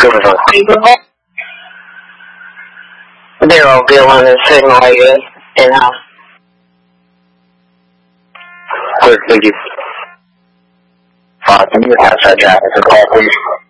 They're all dealing the same way, you know. Quick, thank you. 5 minutes outside traffic for call, please.